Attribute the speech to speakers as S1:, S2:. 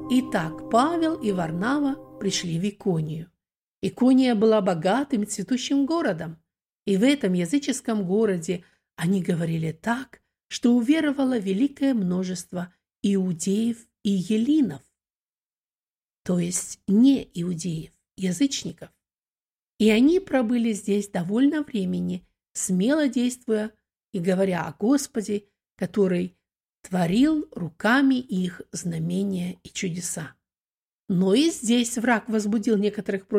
S1: Итак, Павел и Варнава пришли в Иконию. Икония была богатым цветущим городом, и в этом языческом городе они говорили так, что уверовало великое множество иудеев и елинов, то есть не иудеев, язычников. И они пробыли здесь довольно времени, смело действуя и говоря о Господе, который творил руками их знамения и чудеса. Но и здесь враг возбудил некоторых против